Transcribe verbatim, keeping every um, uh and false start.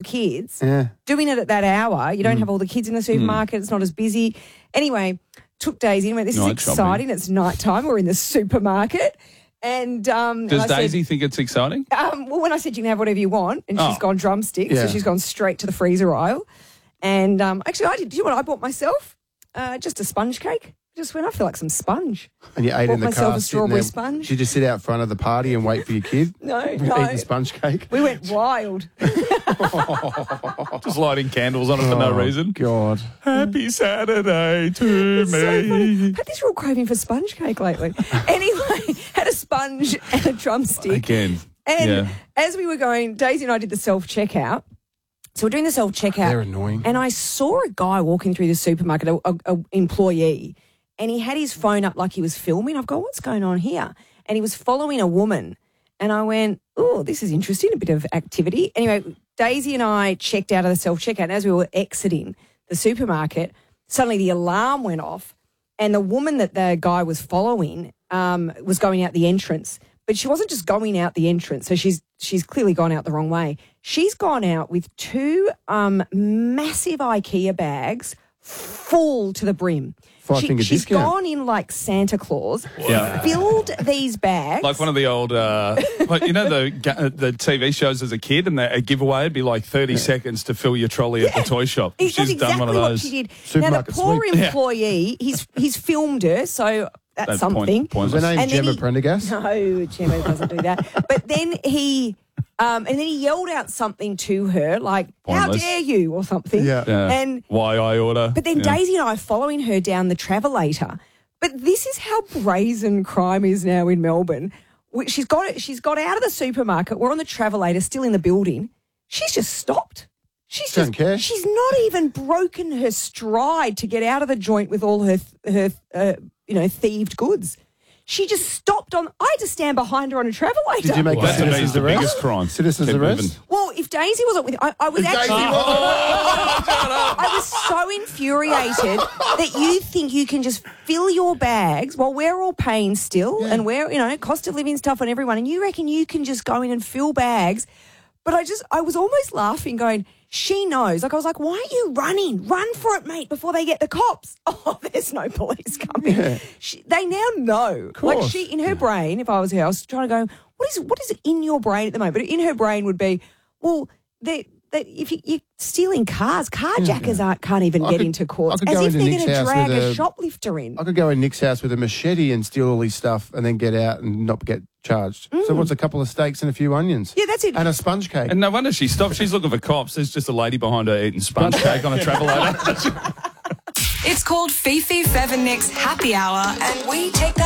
kids, Yeah. doing it at that hour, you don't have all the kids in the supermarket, it's not as busy. Anyway, took Daisy and went, this is Night exciting. shopping. It's night time. We're in the supermarket. And um, Does and I Daisy said, think it's exciting? um, well, when I said you can have whatever you want, and she's Oh. gone drumsticks, Yeah. so she's gone straight to the freezer aisle. And um, actually, I did. Do you know what I bought myself? Uh, just a sponge cake. Just went, I feel like some sponge. And you ate Bought in the myself car. a sitting strawberry there. sponge. Did you just sit out front of the party and wait for your kid? No, Eating no. sponge cake? We went wild. Just lighting candles on it for no reason. God. Happy Saturday to It's so funny. me. Had this real craving for sponge cake lately. Anyway, had a sponge and a drumstick. Again. And Yeah. as we were going, Daisy and I did the self-checkout. So we're doing the self-checkout. They're annoying. And I saw a guy walking through the supermarket, a, a, a employee, and he had his phone up like he was filming. I've gone, what's going on here? And he was following a woman. And I went, oh, this is interesting, a bit of activity. Anyway, Daisy and I checked out of the self-checkout. And as we were exiting the supermarket, suddenly the alarm went off. And the woman that the guy was following um, was going out the entrance. But she wasn't just going out the entrance. So she's she's clearly gone out the wrong way. She's gone out with two um, massive IKEA bags full to the brim. Five She- finger she's discount. gone in like Santa Claus, Yeah. filled these bags. Like one of the old, uh, like, you know, the ga- the T V shows as a kid, and the, a giveaway would be like thirty seconds to fill your trolley at the toy shop. It- She's That's exactly done one of what those. she did. Now, Supermarket the poor sweep. employee, he's he's filmed her, so that's, That's something. point- Was pointless. her name And then Gemma he- Prendergast? No, Gemma doesn't do that. But then he, um, and then he yelled out something to her, like, Pointless. how dare you, or something. Yeah. Yeah. And Why I order. But then Yeah. Daisy and I are following her down the Travelator. But this is how brazen crime is now in Melbourne. We- She's got she's got out of the supermarket. We're on the Travelator, still in the building. She's just stopped. She's Don't just care. she's not even broken her stride to get out of the joint with all her her uh, you know thieved goods. She just stopped on. I had to stand behind her on a Travelator. Did you make Well, a that to me is citizen's the arrest? biggest crime. Citizen's Keep arrest? moving. Well, if Daisy wasn't with, I, I was If actually. Daisy I was so infuriated that you think you can just fill your bags while we're all paying still, and we're you know cost of living stuff on everyone, and you reckon you can just go in and fill bags. But I just, I was almost laughing, going, she knows. Like I was like, why are you running? Run for it, mate, before they get the cops. Oh, there's no police coming. She, they now know. Like course. she, in her brain, if I was her, I was trying to go, what is what is it in your brain at the moment? But in her brain would be, well, they, they, if you, you're stealing cars, carjackers aren't, can't even I get could- into I courts. could As go if into they're Nick's going to house drag with a a- shoplifter in. I could go in Nick's house with a machete and steal all his stuff and then get out and not get charged. So what's a couple of steaks and a few onions? Yeah, that's it. And a sponge cake. And no wonder she stopped. She's looking for cops. There's just a lady behind her eating sponge cake on a Travelator. It's called Fifi, Fev and Nick's Happy Hour, and we take that